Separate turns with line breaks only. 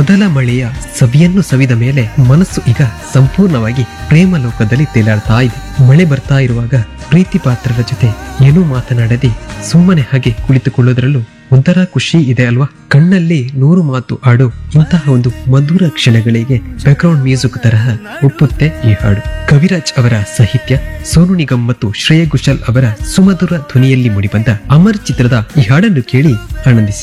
ಮೊದಲ ಮಳೆಯ ಸವಿಯನ್ನು ಸವಿದ ಮೇಲೆ ಮನಸ್ಸು ಈಗ ಸಂಪೂರ್ಣವಾಗಿ ಪ್ರೇಮ ಲೋಕದಲ್ಲಿ ತೇಲಾಡ್ತಾ ಇದೆ. ಮಳೆ ಬರ್ತಾ ಇರುವಾಗ ಪ್ರೀತಿ ಪಾತ್ರರ ಜೊತೆ ಏನೂ ಮಾತನಾಡದೆ ಸುಮ್ಮನೆ ಹಾಗೆ ಕುಳಿತುಕೊಳ್ಳೋದ್ರಲ್ಲೂ ಒಂಥರ ಖುಷಿ ಇದೆ ಅಲ್ವಾ. ಕಣ್ಣಲ್ಲಿ 100 ಮಾತು ಆಡೋ ಇಂತಹ ಒಂದು ಮಧುರ ಕ್ಷಣಗಳಿಗೆ ಬ್ಯಾಕ್ಗ್ರೌಂಡ್ ಮ್ಯೂಸಿಕ್ ತರಹ ಒಪ್ಪುತ್ತೆ ಈ ಹಾಡು. ಕವಿರಾಜ್ ಅವರ ಸಾಹಿತ್ಯ, ಸೋನು ನಿಗಮ್ ಮತ್ತು ಶ್ರೇಯಾ ಘೋಷಾಲ್ ಅವರ ಸುಮಧುರ ಧ್ವನಿಯಲ್ಲಿ ಮೂಡಿಬಂದ ಅಮರ್ ಚಿತ್ರದ ಈ ಹಾಡನ್ನು ಕೇಳಿ ಆನಂದಿಸಿ.